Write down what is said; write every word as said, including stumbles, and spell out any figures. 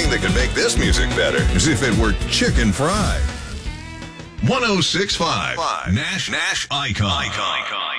thing that could make this music better. As if it were chicken fried. one oh six point five Nash Nash Icon. Icon.